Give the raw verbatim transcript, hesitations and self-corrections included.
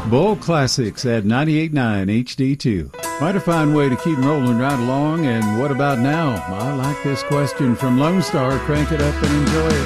Bowl Classics at ninety-eight point nine H D two. Find a fine way to keep rolling right along, and what about now? I like this question from Lone Star. Crank it up and enjoy it.